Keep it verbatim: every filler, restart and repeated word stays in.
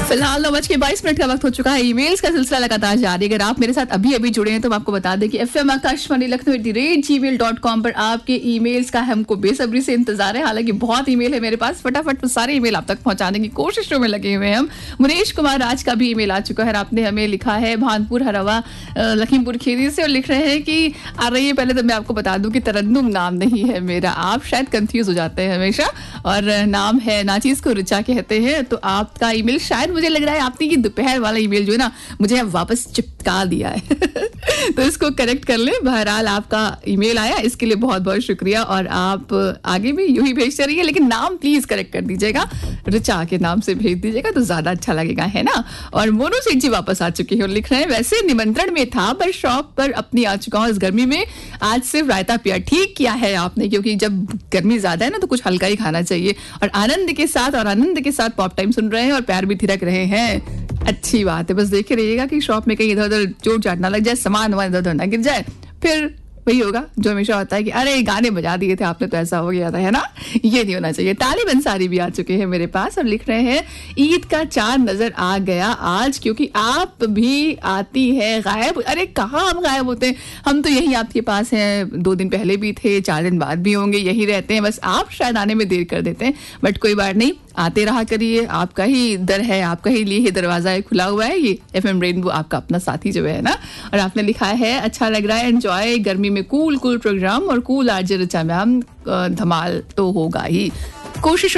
फिलहाल नौ बज के बाईस मिनट का वक्त हो चुका है। ईमेल्स का सिलसिला लगातार जारी है। अगर आप मेरे साथ अभी अभी जुड़े हैं तो मैं आपको बता दें कि F M Akashvani Lucknow at the rate ji mail dot com पर आपके ईमेल्स का हमको बेसब्री से इंतजार है। हालांकि बहुत ईमेल है मेरे पास, फटाफट वो सारे ईमेल आप तक पहुंचाने की कोशिशों में लगे हुए हैं हम। मुनेश कुमार राज का भी ईमेल आ चुका है। आपने हमें लिखा है भानपुर हरवा लखीमपुर खीरी से और लिख रहे हैं कि आ रही है। पहले तो मैं आपको बता दूं कि तरन्नुम नाम नहीं है मेरा, आप शायद कंफ्यूज हो जाते हैं हमेशा, और नाम है नाचीज को रिचा कहते हैं। तो आपका ईमेल शायद मुझे लग रहा है आपने ये दोपहर वाला ईमेल जो है ना मुझे वापस चिपका दिया है तो इसको करेक्ट कर ले। बहरहाल आपका ईमेल आया, इसके लिए बहुत बहुत शुक्रिया, और आप आगे भी यूं ही भेजते रहिए, लेकिन नाम प्लीज करेक्ट कर दीजिएगा, रिचा के नाम से भेज दीजिएगा तो ज्यादा अच्छा लगेगा, है ना। और मोनू सेठ जी वापस आ चुके हैं और लिख रहे हैं वैसे निमंत्रण में था पर शौक पर अपनी आ चुका हूँ इस गर्मी में, आज सिर्फ रायता पिया। ठीक किया है आपने, क्योंकि जब गर्मी ज्यादा है ना तो कुछ हल्का ही खाना चाहिए। और आनंद के साथ और आनंद के साथ पॉप टाइम सुन रहे हैं और प्यार भी थिरक रहे हैं, अच्छी बात है। बस देखे रहिएगा कि शॉप में कहीं इधर उधर चोट चाट ना लग जाए, सामान वामान इधर उधर ना गिर जाए, फिर वही होगा जो हमेशा होता है कि अरे गाने बजा दिए थे आपने तो ऐसा हो गया था, है ना। ये नहीं होना चाहिए। तालिब अंसारी भी आ चुके हैं मेरे पास और लिख रहे हैं ईद का चांद नजर आ गया आज, क्योंकि आप भी आती है गायब। अरे कहाँ हम गायब होते हैं, हम तो यही आपके पास हैं, दो दिन पहले भी थे, चार दिन बाद भी होंगे, यही रहते हैं। बस आप शायद आने में देर कर देते हैं, बट कोई बात नहीं, आते रहा करिए। आपका ही दर है, आपका ही लिए ही दरवाजा है, खुला हुआ है। ये एफएम रेनबो आपका अपना साथी जो है ना। और आपने लिखा है अच्छा लग रहा है, एंजॉय गर्मी में कूल कूल प्रोग्राम और कूल आरजे रिचा मैम, धमाल तो होगा ही, कोशिश